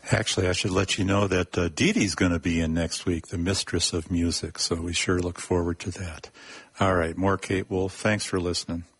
Actually, I should let you know that Dee Dee's going to be in next week, the mistress of music, so we sure look forward to that. All right, more Kate Wolf. Thanks for listening.